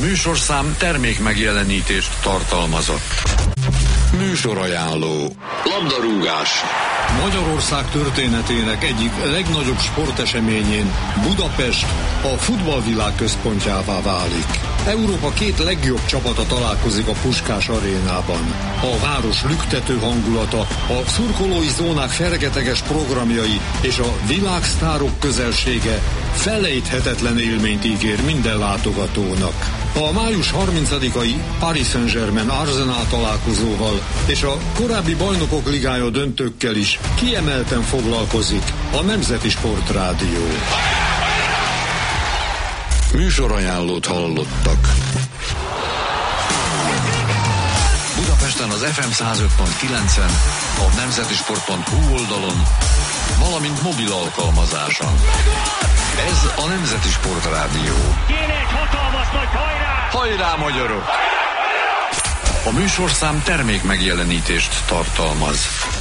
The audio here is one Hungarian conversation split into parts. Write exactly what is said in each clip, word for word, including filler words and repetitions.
műsorszám termék megjelenítést tartalmazott. Műsorajánló. Labdarúgás. Magyarország történetének egyik legnagyobb sporteseményén Budapest a futballvilág központjává válik. Európa két legjobb csapata találkozik a Puskás arénában. A város lüktető hangulata, a szurkolói zónák fergeteges programjai és a világsztárok közelsége felejthetetlen élményt ígér minden látogatónak. A május harmincadikai Paris Saint-Germain Arsenal találkozóval és a korábbi Bajnokok Ligája döntőkkel is kiemelten foglalkozik a Nemzeti Sportrádió. Műsorajánlót hallottak. Budapesten az ef em száz öt pont kilencen, a nemzetisport pont hu oldalon, valamint mobil alkalmazáson. Ez a Nemzeti Sportrádió. Kéne egy hatalmas nagy hajrá! Hajrá, magyarok! A műsorszám termék megjelenítést tartalmaz.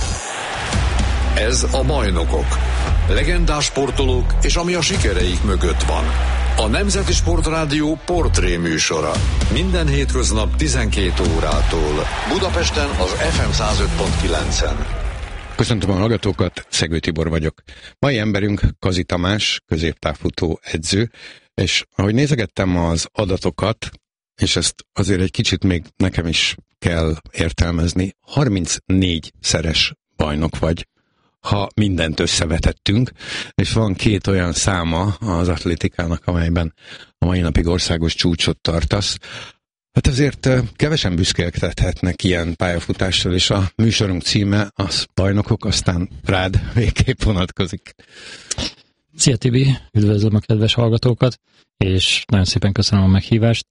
Ez a Bajnokok. Legendás sportolók és ami a sikereik mögött van. A Nemzeti Sportrádió portré műsora. Minden hétköznap tizenkét órától. Budapesten az ef em száz öt pont kilencen. Köszöntöm a hallgatókat, Szegő Tibor vagyok. Mai emberünk Kazi Tamás, középtávfutó edző, és ahogy nézegettem az adatokat, és ezt azért egy kicsit még nekem is kell értelmezni, harmincnégy szeres bajnok vagy, ha mindent összevetettünk, és van két olyan száma az atlétikának, amelyben a mai napig országos csúcsot tartasz. Hát azért kevesen büszkélkedhetnek ilyen pályafutással, és a műsorunk címe az Bajnokok, aztán rád végképp vonatkozik. Szia Tibi, üdvözlöm a kedves hallgatókat, és nagyon szépen köszönöm a meghívást.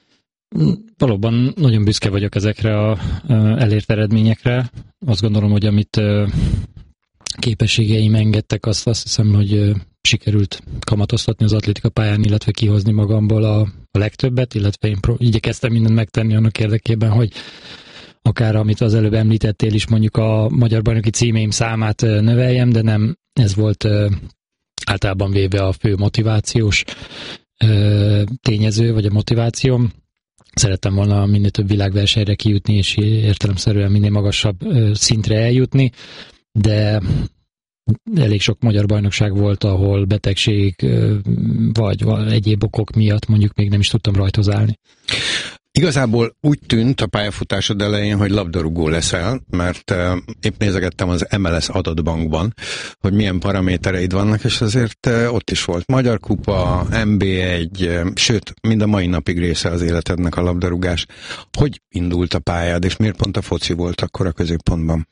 Valóban nagyon büszke vagyok ezekre a elért eredményekre. Azt gondolom, hogy amit képességeim engedtek, azt, azt hiszem, hogy sikerült kamatoztatni az atlétika pályán, illetve kihozni magamból a, a legtöbbet, illetve én pró- igyekeztem mindent megtenni annak érdekében, hogy akár amit az előbb említettél is, mondjuk a magyar bajnoki címeim számát növeljem, de nem ez volt általában véve a fő motivációs tényező, vagy a motivációm. Szerettem volna minél több világversenyre kijutni, és értelemszerűen minél magasabb szintre eljutni, de elég sok magyar bajnokság volt, ahol betegség vagy egyéb okok miatt mondjuk még nem is tudtam rajtozálni. Igazából úgy tűnt a pályafutásod elején, hogy labdarúgó leszel, mert uh, épp nézegettem az em el es adatbankban, hogy milyen paramétereid vannak, és azért uh, ott is volt Magyar Kupa, em bé egy, uh, sőt, mind a mai napig része az életednek a labdarúgás. Hogy indult a pályád, és miért pont a foci volt akkor a középpontban?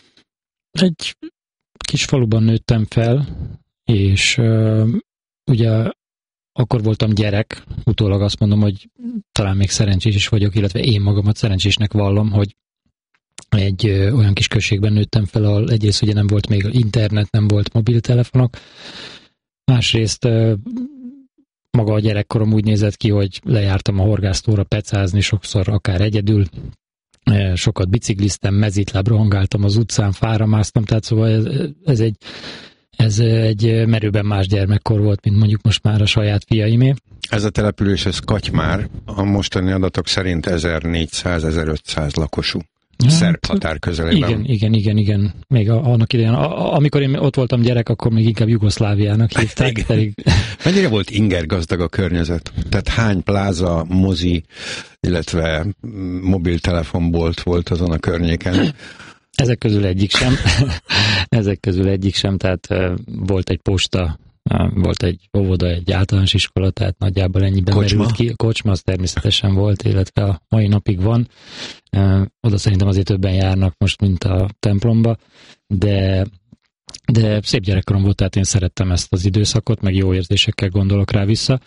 Egy kis faluban nőttem fel, és uh, ugye akkor voltam gyerek, utólag azt mondom, hogy talán még szerencsés is vagyok, illetve én magamat szerencsésnek vallom, hogy egy ö, olyan kis községben nőttem fel, ahol egyrészt ugye nem volt még internet, nem volt mobiltelefonok, másrészt ö, maga a gyerekkorom úgy nézett ki, hogy lejártam a horgásztóra pecázni, sokszor akár egyedül, ö, sokat bicikliztem, mezitláb rohangáltam az utcán, fára másztam, tehát szóval ez, ez egy Ez egy merőben más gyermekkor volt, mint mondjuk most már a saját fiaimé. Ez a település, ez Katymár, a mostani adatok szerint ezernégyszáz-ezerötszáz lakosú. Hát, szerb határ közelében. Igen, igen, igen, igen. Még a, annak idején, a, amikor én ott voltam gyerek, akkor még inkább Jugoszláviának hívták. Pedig... Mennyire volt inger gazdag a környezet? Tehát hány pláza, mozi, illetve mobiltelefonbolt volt azon a környéken? Ezek közül egyik sem. Ezek közül egyik sem, tehát volt egy posta, volt egy óvoda, egy általános iskola, tehát nagyjából ennyiben Kocsma. merült ki. Kocsma az természetesen volt, illetve a mai napig van. Oda szerintem azért többen járnak most, mint a templomba, de, de szép gyerekkorom volt, tehát én szerettem ezt az időszakot, meg jó érzésekkel gondolok rá vissza.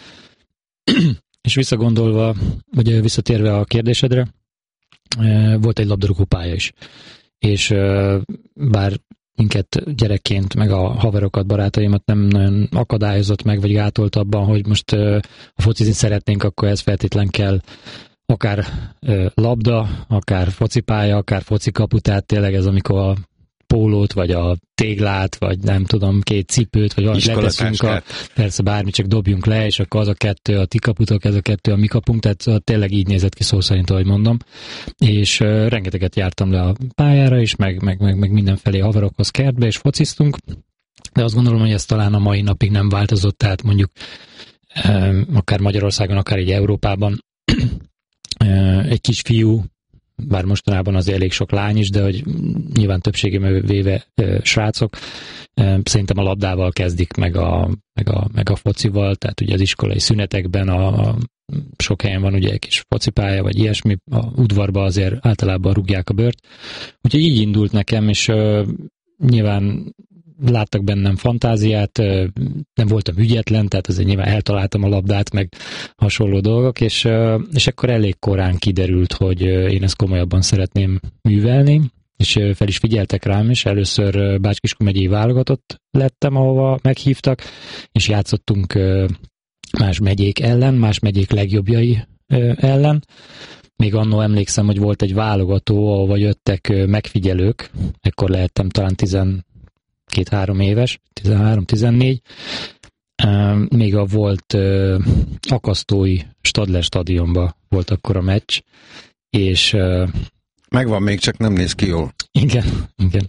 És visszagondolva, vagy visszatérve a kérdésedre, volt egy labdarúgó pálya is. És bár minket gyerekként, meg a haverokat, barátaimat nem nagyon akadályozott meg, vagy gátolt abban, hogy most a focizni szeretnénk, akkor ez feltétlen kell akár labda, akár focipálya, akár focikapu, tehát tényleg ez, amikor a pólót, vagy a téglát, vagy nem tudom, két cipőt, vagy valamit leteszünk, a, persze bármi, csak dobjunk le, és akkor az a kettő a ti kaputok, ez a kettő a mi kapunk, tehát tényleg így nézett ki szó szerint, ahogy mondom. És uh, rengeteget jártam le a pályára is, meg, meg, meg, meg mindenfelé haverokhoz kertbe, és fociztunk, de azt gondolom, hogy ez talán a mai napig nem változott, tehát mondjuk um, akár Magyarországon, akár így Európában uh, egy kis fiú, bár mostanában azért elég sok lány is, de hogy nyilván többségében véve e, srácok, e, szerintem a labdával kezdik, meg a, meg, a, meg a focival, tehát ugye az iskolai szünetekben a, a sok helyen van ugye egy kis focipálya, vagy ilyesmi, a udvarba azért általában rúgják a bőrt. Úgyhogy így indult nekem, és e, nyilván láttak bennem fantáziát, nem voltam ügyetlen, tehát azért nyilván eltaláltam a labdát, meg hasonló dolgok, és, és akkor elég korán kiderült, hogy én ezt komolyabban szeretném művelni, és fel is figyeltek rám, és először Bács-Kiskun megyei válogatott lettem, ahova meghívtak, és játszottunk más megyék ellen, más megyék legjobbjai ellen. Még annó emlékszem, hogy volt egy válogató, ahova jöttek megfigyelők, ekkor lehettem talán tizenkét-három éves, tizenhárom-tizennégy, még a volt uh, akasztói Stadler stadionban volt akkor a meccs, és uh, megvan még, csak nem néz ki jól. Igen, igen.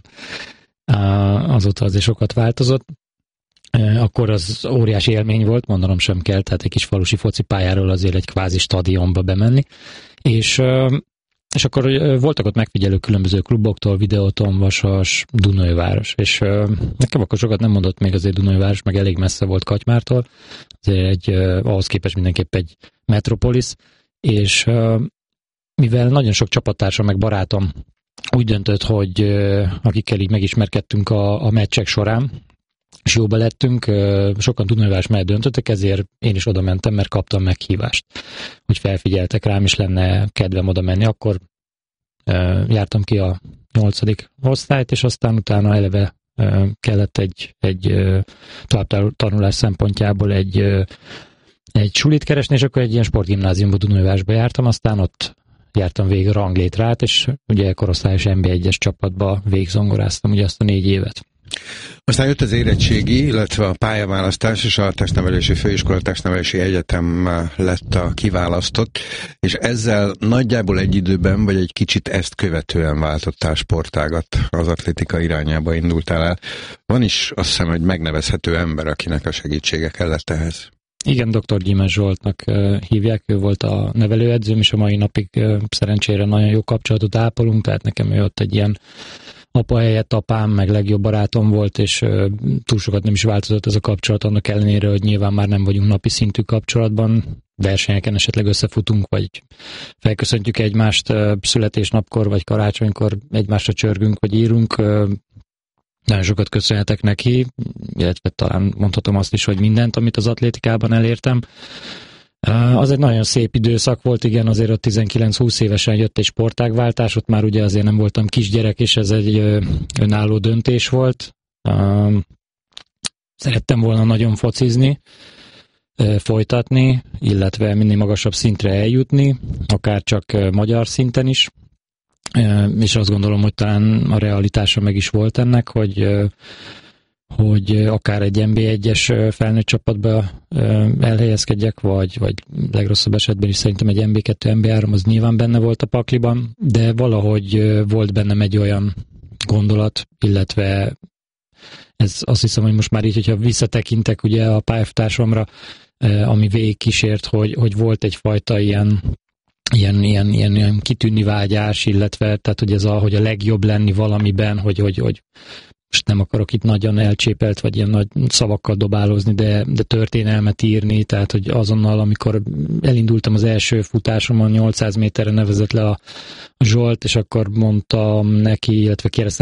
Uh, azóta azért sokat változott. Uh, akkor az óriási élmény volt, mondanom sem kell, tehát egy kis falusi focipályáról azért egy kvázi stadionba bemenni, és uh, És akkor voltak ott megfigyelő különböző kluboktól, Videóton, Vasas, Dunajváros, és uh, nekem akkor sokat nem mondott még azért Dunajváros, meg elég messze volt Katymártól, azért egy, uh, ahhoz képest mindenképp egy metropolis, és uh, mivel nagyon sok csapattársam meg barátom úgy döntött, hogy uh, akikkel így megismerkedtünk a, a meccsek során, és jóba lettünk, uh, sokan Dunajváros mellett döntöttek, ezért én is oda mentem, mert kaptam meghívást, hogy felfigyeltek rám, és lenne kedvem oda menni. Akkor uh, jártam ki a nyolcadik osztályt, és aztán utána eleve uh, kellett egy, egy uh, továbbtanulás szempontjából egy, uh, egy sulit keresni, és akkor egy ilyen sportgimnáziumba Dunajvárosba jártam, aztán ott jártam végig a ranglétrát, és ugye korosztályos en bé egyes csapatba végigzongoráztam ugye azt a négy évet. Aztán jött az érettségi, illetve a pályaválasztás, és a Testnevelési Főiskola Testnevelési Egyetem lett a kiválasztott, és ezzel nagyjából egy időben, vagy egy kicsit ezt követően váltottál sportágat, az atlétika irányába indultál el. Van is azt hiszem, hogy megnevezhető ember, akinek a segítsége kellett ehhez. Igen, doktor Gyimes Zsoltnak uh, hívják, ő volt a nevelőedzőm, és a mai napig uh, szerencsére nagyon jó kapcsolatot ápolunk, tehát nekem ő ott egy ilyen apa helyett apám, meg legjobb barátom volt, és uh, túl sokat nem is változott ez a kapcsolat, annak ellenére, hogy nyilván már nem vagyunk napi szintű kapcsolatban, versenyeken esetleg összefutunk, vagy felköszöntjük egymást uh, születésnapkor, vagy karácsonykor egymásra csörgünk, vagy írunk. Uh, nagyon sokat köszönhetek neki, illetve talán mondhatom azt is, hogy mindent, amit az atlétikában elértem. Az egy nagyon szép időszak volt, igen, azért ott tizenkilenc-húsz évesen jött egy sportágváltás, ott már ugye azért nem voltam kisgyerek, és ez egy önálló döntés volt. Szerettem volna nagyon focizni, folytatni, illetve minél magasabb szintre eljutni, akár csak magyar szinten is. És azt gondolom, hogy talán a realitása meg is volt ennek, hogy, hogy akár egy en bé egyes felnőtt csapatba elhelyezkedjek, vagy, vagy legrosszabb esetben is szerintem egy en bé kettő, en bé három az nyilván benne volt a pakliban, de valahogy volt bennem egy olyan gondolat, illetve ez azt hiszem, hogy most már így, hogyha visszatekintek ugye a pályafutásamra, ami végigkísért, hogy, hogy volt egyfajta ilyen Ilyen, ilyen, ilyen, ilyen kitűnni vágyás, illetve tehát, hogy ez a, hogy a legjobb lenni valamiben, hogy, hogy, hogy most nem akarok itt nagyon elcsépelt, vagy ilyen nagy szavakkal dobálózni, de, de történelmet írni, tehát, hogy azonnal, amikor elindultam az első futásomon, nyolcszáz méterre nevezett le a Zsolt, és akkor mondtam neki, illetve kérdeztem